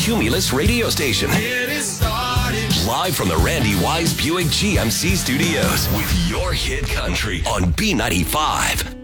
Cumulus radio station. Live from the Randy Wise Buick GMC studios with your hit country on B95.